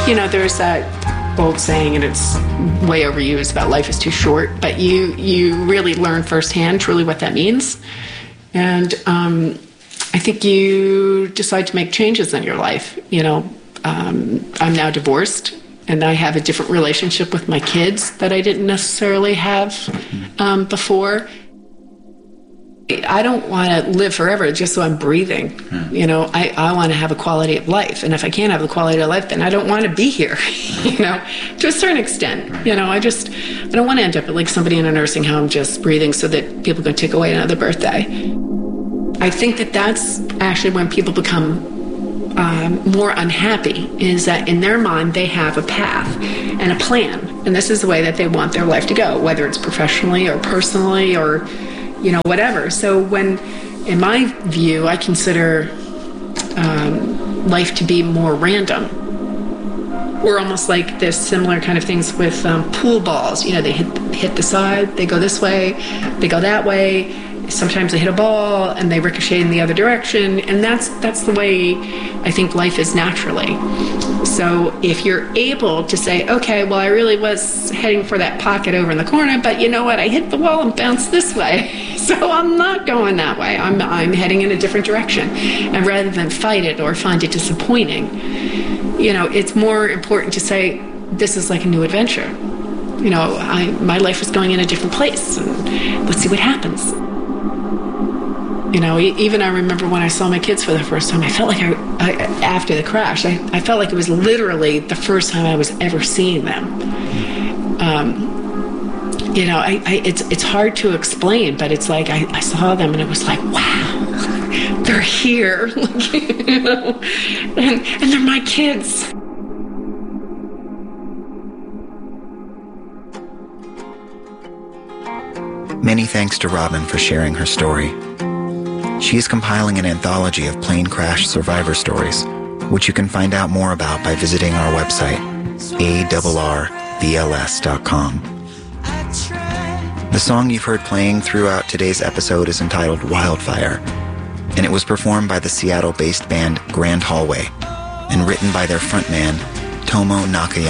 There's that old saying, and it's way overused, about life is too short, but you really learn firsthand truly what that means. And I think you decide to make changes in your life. I'm now divorced, and I have a different relationship with my kids that I didn't necessarily have before. I don't want to live forever just so I'm breathing. I want to have a quality of life. And if I can't have the quality of life, then I don't want to be here, to a certain extent. I don't want to end up like somebody in a nursing home just breathing so that people can take away another birthday. I think that that's actually when people become more unhappy, is that in their mind they have a path and a plan. And this is the way that they want their life to go, whether it's professionally or personally or whatever. So when, in my view, I consider life to be more random. Or almost like there's similar kind of things with pool balls. They hit the side, they go this way, they go that way. Sometimes they hit a ball and they ricochet in the other direction. And that's the way I think life is naturally. So if you're able to say, okay, well, I really was heading for that pocket over in the corner, but you know what? I hit the wall and bounced this way. So I'm not going that way. I'm heading in a different direction. And rather than fight it or find it disappointing, it's more important to say, this is like a new adventure. My life is going in a different place, and let's see what happens. Even I remember when I saw my kids for the first time, I felt like after the crash, I felt like it was literally the first time I was ever seeing them. It's hard to explain, but it's like I saw them and it was like, wow, they're here, and they're my kids. Many thanks to Robin for sharing her story. She is compiling an anthology of plane crash survivor stories, which you can find out more about by visiting our website, arrbls.com. The song you've heard playing throughout today's episode is entitled Wildfire, and it was performed by the Seattle-based band Grand Hallway and written by their frontman, Tomo Nakayama.